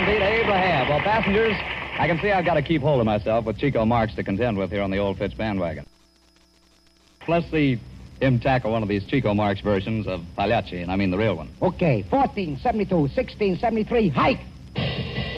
indeed, Abraham. Well, passengers, I can see I've got to keep hold of myself with Chico Marx to contend with here on the Old Fitz bandwagon. Let's see him tackle one of these Chico Marx versions of Pagliacci, and I mean the real one. Okay, 1472, 1673, hike!